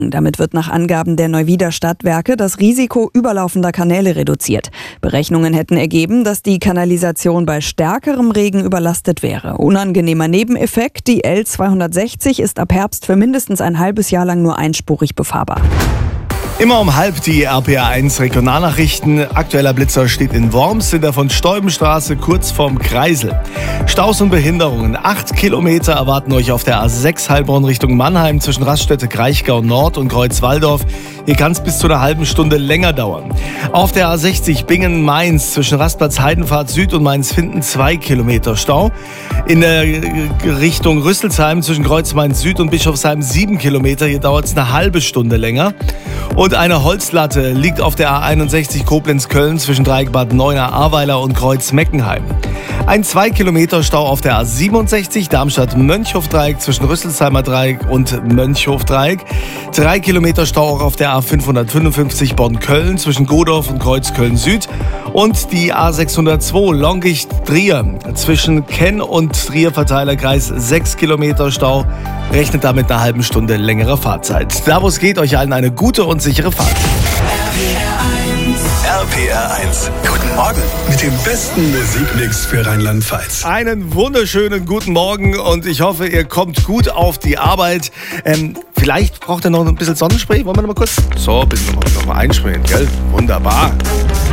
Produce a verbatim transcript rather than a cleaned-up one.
Damit wird nach Angaben der Neuwieder Stadtwerke das Risiko überlaufender Kanäle reduziert. Berechnungen hätten ergeben, dass die Kanalisation bei stärkerem Regen überlastet wäre. Unangenehmer Nebeneffekt, die L zweihundertsechzig ist ab Herbst für mindestens ein halbes Jahr lang nur einspurig befahrbar. Immer um halb die R P R eins Regionalnachrichten. Aktueller Blitzer steht in Worms in der von Steubenstraße kurz vorm Kreisel. Staus und Behinderungen. Acht Kilometer erwarten euch auf der A sechs Heilbronn Richtung Mannheim zwischen Raststätte Kraichgau Nord und Kreuzwaldorf. Hier kann es bis zu einer halben Stunde länger dauern. Auf der A sechzig Bingen-Mainz zwischen Rastplatz Heidenfahrt Süd und Mainz-Finden zwei Kilometer Stau. In der Richtung Rüsselsheim zwischen Kreuz Mainz Süd und Bischofsheim sieben Kilometer. Hier dauert es eine halbe Stunde länger. Und eine Holzlatte liegt auf der A einundsechzig Koblenz-Köln zwischen Dreieck Bad Neuenahr-Ahrweiler und Kreuz-Meckenheim. Ein zwei Kilometer Stau auf der A siebenundsechzig Darmstadt-Mönchhof-Dreieck zwischen Rüsselsheimer Dreieck und Mönchhof-Dreieck. Drei Kilometer Stau auch auf der A fünfhundertfünfundfünfzig Bonn-Köln zwischen Godorf und Kreuz-Köln-Süd. Und die A sechshundertzwei Longicht-Trier zwischen Kenn und Trier-Verteilerkreis sechs Kilometer Stau. Rechnet damit einer halben Stunde längere Fahrzeit. Da wo es geht, euch allen eine gute und sichere Fahrt. R P R eins. Guten Morgen mit dem besten Musikmix für Rheinland-Pfalz. Einen wunderschönen guten Morgen und ich hoffe, ihr kommt gut auf die Arbeit. Ähm, vielleicht braucht ihr noch ein bisschen Sonnenspray. Wollen wir noch mal kurz? So, ein bisschen noch mal einsprayen, gell? Wunderbar.